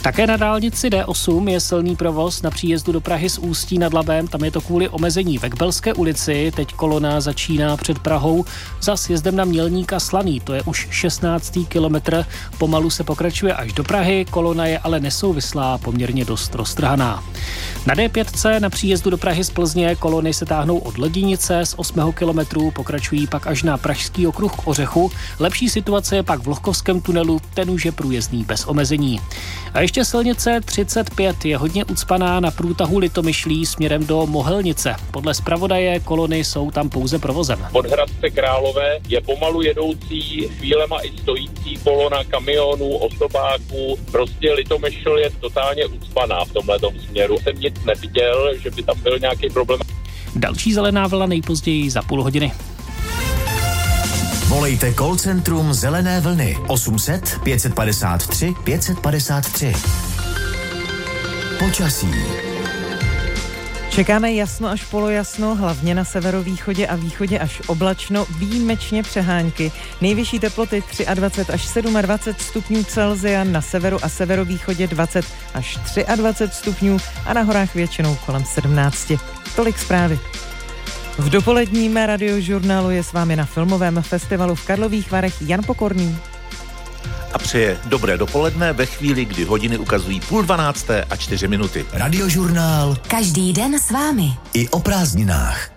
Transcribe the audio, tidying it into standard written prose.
Také na dálnici D8 je silný provoz na příjezdu do Prahy z Ústí nad Labem. Tam je to kvůli omezení ve Kbelské ulici. Teď kolona začíná před Prahou za sjezdem na Mělník a Slaný. To je už 16. kilometr. Pomalu se pokračuje až do Prahy. Kolona je ale nesouvislá, poměrně dost roztrhaná. Na D5 na příjezdu do Prahy z Plzně kolony se táhnou od Ledinice z 8. kilometru, pokračují pak až na Pražský okruh k Ořechu. Lepší situace je pak v Lohkovském tunelu, ten už je průjezdný bez omezení. A ještě silnice 35 je hodně ucpaná na průtahu Litomyšlí směrem do Mohelnice. Podle zpravodaje kolony jsou tam pouze provozem. Od Hradce Králové je pomalu jedoucí, chvílema i stojící kolona kamionů, osobáků. Prostě Litomyšl je totálně ucpaná v tomhletom směru. Jsem nic neviděl, že by tam byl nějaký problém. Další zelená vlna nejpozději za půl hodiny. Volejte call centrum Zelené vlny 800 553 553. Počasí. Čekáme jasno až polojasno, hlavně na severovýchodě a východě až oblačno, výjimečně přehánky. Nejvyšší teploty 23 až 27 stupňů Celsia, na severu a severovýchodě 20 až 23 stupňů a na horách většinou kolem 17. Tolik zprávy. V dopoledním radiožurnálu je s vámi na filmovém festivalu v Karlových Varech Jan Pokorný. A přeje dobré dopoledne ve chvíli, kdy hodiny ukazují 11:30 a 4 minuty. Radiožurnál každý den s vámi. i o prázdninách.